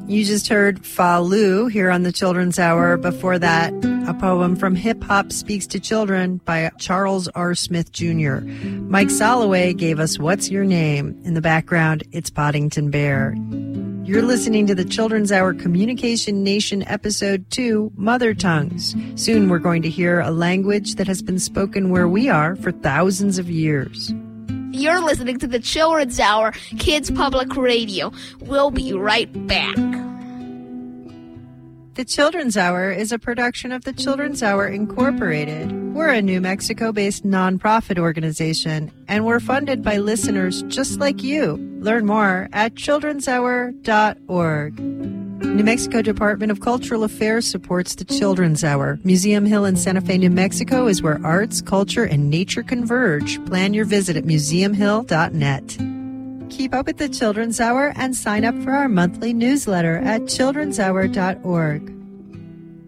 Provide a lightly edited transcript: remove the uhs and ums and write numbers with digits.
You just heard Fa Lu here on the Children's Hour. Before that, a poem from Hip Hop Speaks to Children by Charles R. Smith Jr. Mike Soloway gave us What's Your Name? In the background, it's Poddington Bear. You're listening to the Children's Hour Communication Nation Episode 2, Mother Tongues. Soon we're going to hear a language that has been spoken where we are for thousands of years. You're listening to the Children's Hour, Kids Public Radio. We'll be right back. The Children's Hour is a production of the Children's Hour Incorporated. We're a New Mexico-based nonprofit organization, and we're funded by listeners just like you. Learn more at childrenshour.org. New Mexico Department of Cultural Affairs supports the Children's Hour. Museum Hill in Santa Fe, New Mexico is where arts, culture, and nature converge. Plan your visit at museumhill.net. Keep up with the Children's Hour and sign up for our monthly newsletter at childrenshour.org.